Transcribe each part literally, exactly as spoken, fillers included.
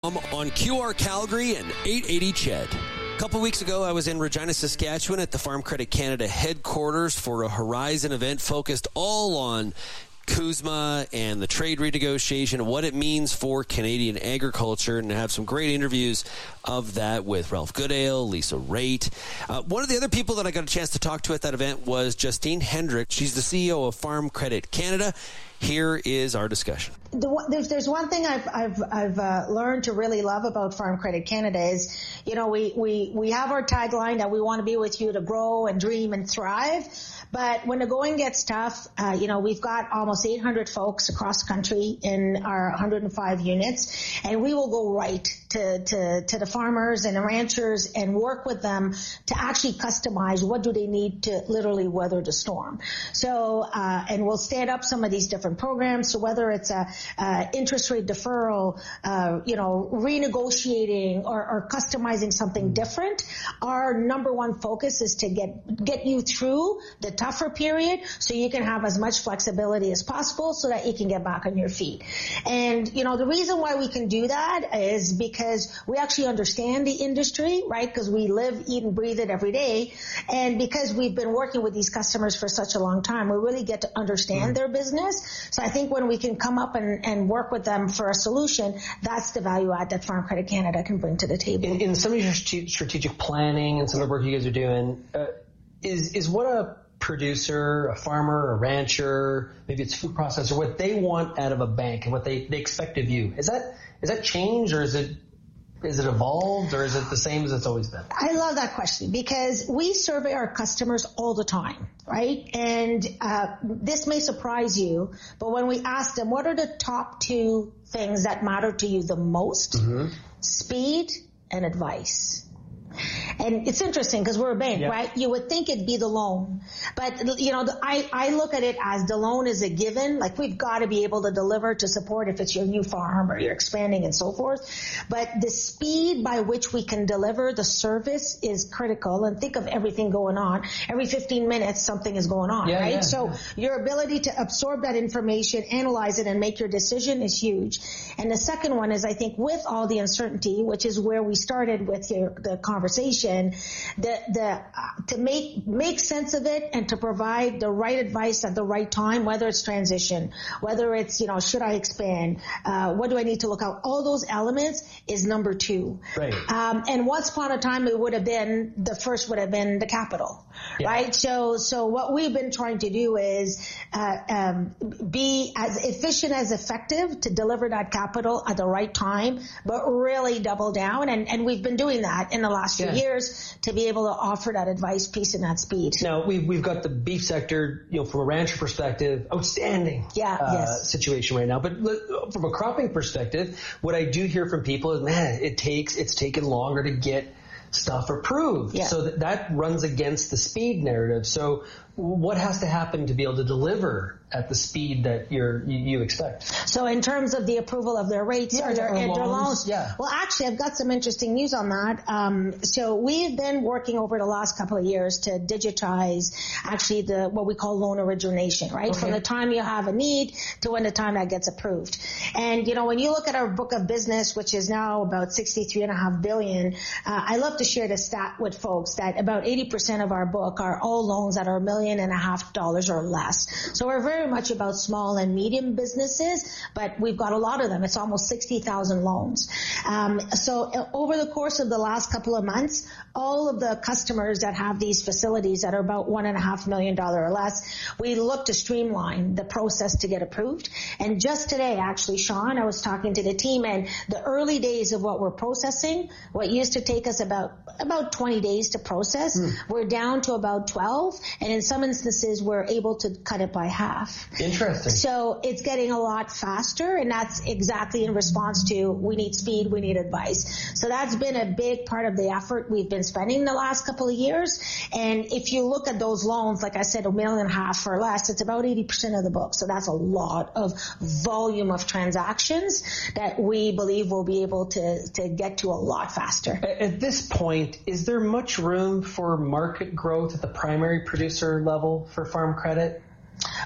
On Q R Calgary and eight eighty C H E D. A couple weeks ago, I was in Regina, Saskatchewan at the Farm Credit Canada headquarters for a Horizon event focused all on CUSMA and the trade renegotiation, what it means for Canadian agriculture, and have some great interviews of that with Ralph Goodale, Lisa Raitt. Uh, one of the other people that I got a chance to talk to at that event was Justine Hendrick. She's the C E O of Farm Credit Canada. Here is our discussion. The, there's, there's one thing I've I've I've uh, learned to really love about Farm Credit Canada is, you know, we we we have our tagline that we want to be with you to grow and dream and thrive. But when the going gets tough, uh, you know, we've got almost eight hundred folks across the country in our one hundred five units, and we will go right to, to, to the farmers and the ranchers and work with them to actually customize what do they need to literally weather the storm. So, uh, and we'll stand up some of these different programs. So whether it's a, uh, interest rate deferral, uh, you know, renegotiating or, or customizing something different, our number one focus is to get, get you through the tougher period so you can have as much flexibility as possible so that you can get back on your feet. And, you know, the reason why we can do that is because we actually understand the industry, right? Because we live, eat, and breathe it every day. And because we've been working with these customers for such a long time, we really get to understand mm-hmm. their business. So I think when we can come up and, and work with them for a solution, that's the value add that Farm Credit Canada can bring to the table. In, in some of your strategic planning and some of the work you guys are doing, uh, is, is what a producer, a farmer, a rancher, maybe it's food processor, what they want out of a bank and what they, they expect of you, is that, is that changed, or is it, is it evolved, or is it the same as it's always been? I love that question because we survey our customers all the time, right? And uh, this may surprise you, but when we ask them, what are the top two things that matter to you the most? Mm-hmm. Speed and advice. And it's interesting because we're a bank, yeah. right? You would think it'd be the loan. But, you know, the, I, I look at it as the loan is a given. Like, we've got to be able to deliver to support if it's your new farm or you're expanding and so forth. But the speed by which we can deliver the service is critical. And think of everything going on. Every fifteen minutes, something is going on, yeah, right? Yeah, so yeah. your ability to absorb that information, analyze it, and make your decision is huge. And the second one is, I think, with all the uncertainty, which is where we started with your, the conversation, conversation, the, the, uh, to make, make sense of it and to provide the right advice at the right time, whether it's transition, whether it's, you know, should I expand, uh, what do I need to look out? All those elements is number two. Right. Um, and once upon a time, it would have been, the first would have been the capital, yeah. right? So, so what we've been trying to do is, uh, um, be as efficient as effective to deliver that capital at the right time, but really double down. And, and we've been doing that in the last few yeah. years to be able to offer that advice piece and that speed. Now, we've, we've got the beef sector, you know, from a rancher perspective, outstanding yeah, uh, yes. situation right now. But look, from a cropping perspective, what I do hear from people is, man, it takes, it's taken longer to get stuff approved. Yeah. So that, that runs against the speed narrative. So what has to happen to be able to deliver at the speed that you're, you, you expect? So in terms of the approval of their rates yeah, or their, or their loans, loans? Yeah. Well, actually, I've got some interesting news on that. Um, so we've been working over the last couple of years to digitize actually the what we call loan origination, right? Okay. From the time you have a need to when the time that gets approved. And, you know, when you look at our book of business, which is now about sixty-three and a half billion, uh, I love to share the stat with folks that about eighty percent of our book are all loans that are a million and a half dollars or less. So we're very much about small and medium businesses, but we've got a lot of them. It's almost sixty thousand loans. Um, so over the course of the last couple of months, all of the customers that have these facilities that are about one and a half million dollar or less, we look to streamline the process to get approved. And just today, actually, Sean, I was talking to the team, and the early days of what we're processing, what used to take us about about twenty days to process, mm. we're down to about twelve, and in some instances, we're able to cut it by half. Interesting. So it's getting a lot faster, and that's exactly in response to we need speed, we need advice. So that's been a big part of the effort we've been spending the last couple of years. And if you look at those loans, like I said, a million and a half or less, it's about eighty percent of the book. So that's a lot of volume of transactions that we believe we'll be able to, to get to a lot faster. At this point, is there much room for market growth at the primary producer level for Farm Credit?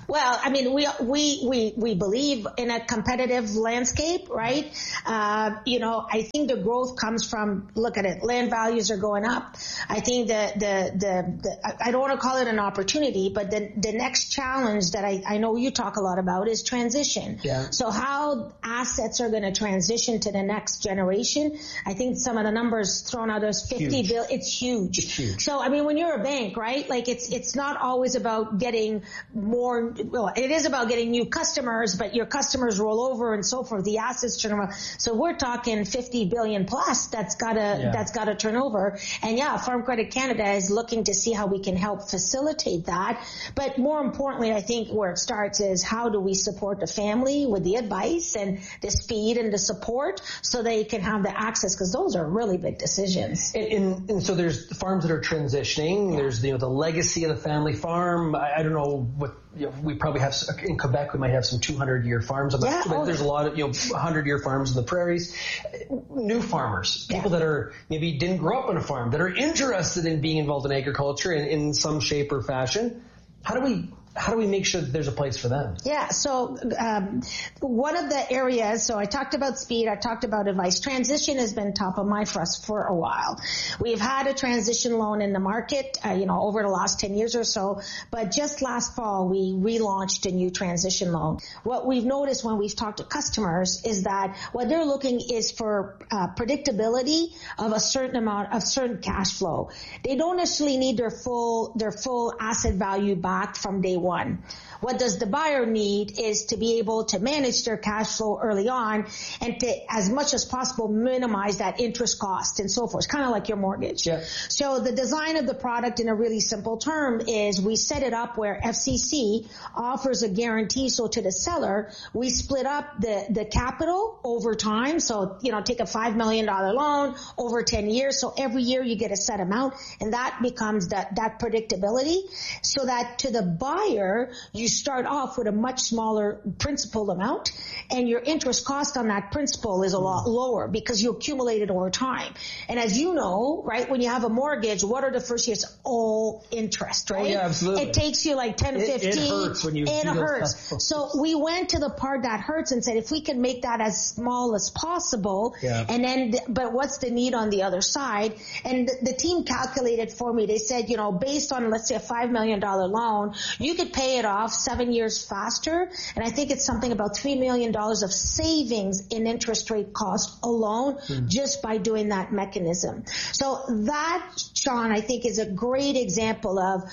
Well, I mean, we we we we believe in a competitive landscape, right? Uh, you know, I think the growth comes from, look at it, land values are going up. I think the the the, the I don't want to call it an opportunity, but the the next challenge that I, I know you talk a lot about is transition. Yeah. So how assets are going to transition to the next generation? I think some of the numbers thrown out as fifty huge. bill. It's huge. It's huge. So I mean, when you're a bank, right? Like it's it's not always about getting more. Well, it is about getting new customers, but your customers roll over and so forth. The assets turn over. So we're talking fifty billion plus. That's gotta Yeah. that's gotta turn over. And yeah, Farm Credit Canada is looking to see how we can help facilitate that. But more importantly, I think where it starts is how do we support the family with the advice and the speed and the support so they can have the access, because those are really big decisions. And, and, and so there's the farms that are transitioning. Yeah. There's you know the legacy of the family farm. I, I don't know what you know, we probably have in Quebec. We might have some two hundred year farms. Yeah, but oh, there's a lot of you know one hundred year farms in the prairies. New farmers, people yeah. that are maybe didn't grow up on a farm, that are interested in being involved in agriculture in, in some shape or fashion. How do we? How do we make sure that there's a place for them? Yeah, so um, one of the areas, so I talked about speed, I talked about advice. Transition has been top of mind for us for a while. We've had a transition loan in the market, uh, you know, over the last ten years or so, but just last fall we relaunched a new transition loan. What we've noticed when we've talked to customers is that what they're looking is for uh, predictability of a certain amount of certain cash flow. They don't necessarily need their full their full asset value back from day one. One. What does the buyer need is to be able to manage their cash flow early on and to, as much as possible, minimize that interest cost and so forth. It's kind of like your mortgage. Yeah. So the design of the product in a really simple term is we set it up where F C C offers a guarantee. So to the seller, we split up the, the capital over time. So, you know, take a five million dollars loan over ten years. So every year you get a set amount, and that becomes that, that predictability, so that to the buyer, you start off with a much smaller principal amount, and your interest cost on that principal is a lot lower because you accumulate it over time. And as you know, right, when you have a mortgage, what are the first years? All interest, right? Oh, yeah, absolutely. It takes you like ten, it, fifteen. It hurts when you It do hurts. Those so we went to the part that hurts and said, if we can make that as small as possible, yeah. and then, but what's the need on the other side? And the, the team calculated for me. They said, you know, based on, let's say, a five million dollars loan, you could pay it off seven years faster. And I think it's something about three million dollars of savings in interest rate cost alone, mm. just by doing that mechanism. So that, Sean, I think is a great example of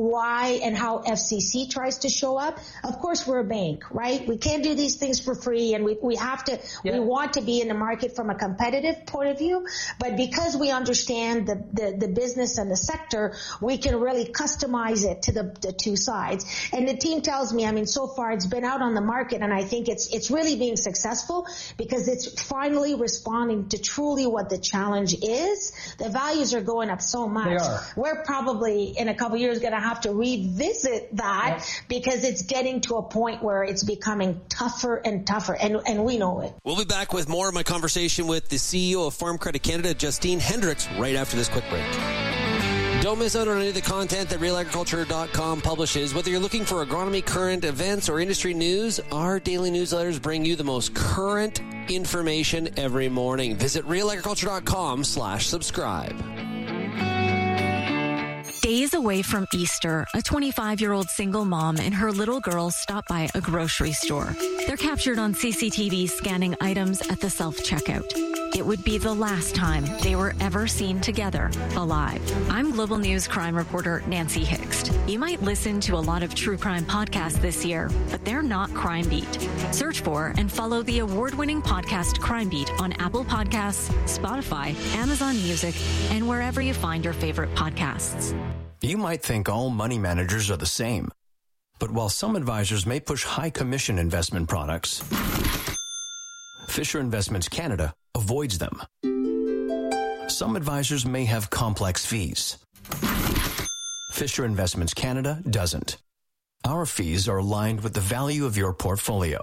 why and how F C C tries to show up. Of course, we're a bank, right? We can't do these things for free, and we, we have to, yeah. we want to be in the market from a competitive point of view, but because we understand the, the, the business and the sector, we can really customize it to the, the two sides. And the team tells me, I mean, so far it's been out on the market, and I think it's it's really being successful because it's finally responding to truly what the challenge is. The values are going up so much. They are. We're probably in a couple of years going to have to revisit that, yep. because it's getting to a point where it's becoming tougher and tougher, and, and we know it. We'll be back with more of my conversation with the C E O of Farm Credit Canada, Justine Hendricks, right after this quick break. Don't miss out on any of the content that real agriculture dot com publishes. Whether you're looking for agronomy, current events, or industry news, our daily newsletters bring you the most current information every morning. Visit real agriculture dot com slash subscribe. Days away from Easter, a twenty-five-year-old single mom and her little girl stop by a grocery store. They're captured on C C T V scanning items at the self-checkout. It would be the last time they were ever seen together, alive. I'm Global News crime reporter Nancy Hixt. You might listen to a lot of true crime podcasts this year, but they're not Crime Beat. Search for and follow the award-winning podcast Crime Beat on Apple Podcasts, Spotify, Amazon Music, and wherever you find your favorite podcasts. You might think all money managers are the same, but while some advisors may push high commission investment products, Fisher Investments Canada avoids them. Some advisors may have complex fees. Fisher Investments Canada doesn't. Our fees are aligned with the value of your portfolio.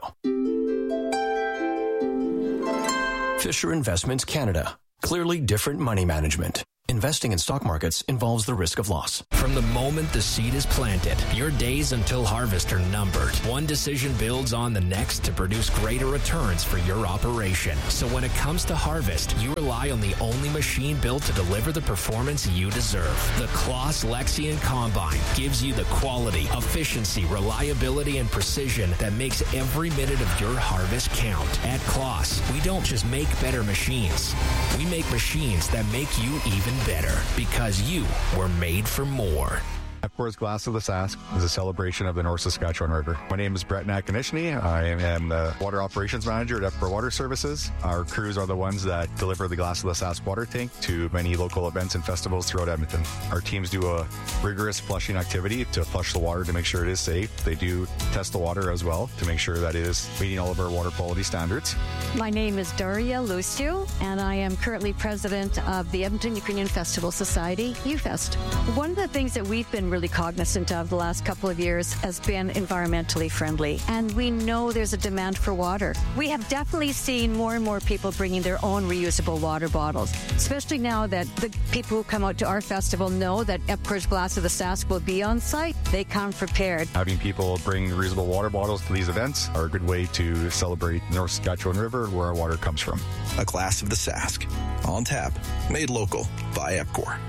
Fisher Investments Canada. Clearly different money management. Investing in stock markets involves the risk of loss. From the moment the seed is planted, your days until harvest are numbered. One decision builds on the next to produce greater returns for your operation. So when it comes to harvest, you rely on the only machine built to deliver the performance you deserve. The Claas Lexion Combine gives you the quality, efficiency, reliability, and precision that makes every minute of your harvest count. At Claas, we don't just make better machines. We make machines that make you even better, because you were made for more. EPCOR's Glass of the Sask is a celebration of the North Saskatchewan River. My name is Brett Nakanishny. I am the Water Operations Manager at EPCOR Water Services. Our crews are the ones that deliver the Glass of the Sask water tank to many local events and festivals throughout Edmonton. Our teams do a rigorous flushing activity to flush the water to make sure it is safe. They do test the water as well to make sure that it is meeting all of our water quality standards. My name is Daria Lucio, and I am currently president of the Edmonton Ukrainian Festival Society, UFest. One of the things that we've been really cognizant of the last couple of years has been environmentally friendly, and we know there's a demand for water. We have definitely seen more and more people bringing their own reusable water bottles, especially now that the people who come out to our festival know that EPCOR's Glass of the Sask will be on site. They come prepared. Having people bring reusable water bottles to these events are a good way to celebrate the North Saskatchewan River, where our water comes from. A Glass of the Sask, on tap, made local by EPCOR.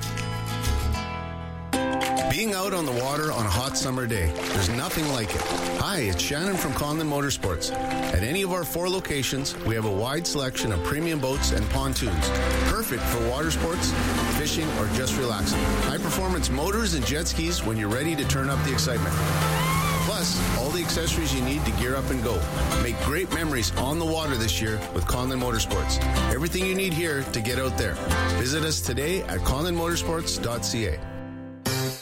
Being out on the water on a hot summer day, there's nothing like it. Hi, it's Shannon from Conlin Motorsports. At any of our four locations, we have a wide selection of premium boats and pontoons, perfect for water sports, fishing, or just relaxing. High-performance motors and jet skis when you're ready to turn up the excitement. Plus, all the accessories you need to gear up and go. Make great memories on the water this year with Conlin Motorsports. Everything you need here to get out there. Visit us today at conlin motorsports dot c a.